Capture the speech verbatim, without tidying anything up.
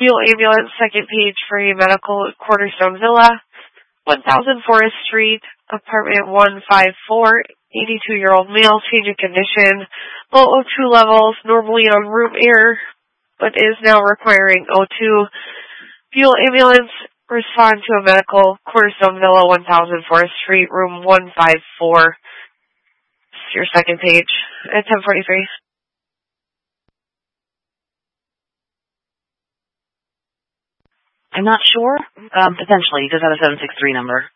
Fuel ambulance, second page, for a medical, Cornerstone Villa, one thousand Forest Street, apartment one five four, eighty-two-year-old male, change in condition, low O two levels, normally on room air, but is now requiring O two. Fuel ambulance, respond to a medical, Cornerstone Villa, one thousand Forest Street, room one five four. This is your second page at ten forty-three. I'm not sure. Um, potentially. Does that a seven six three number?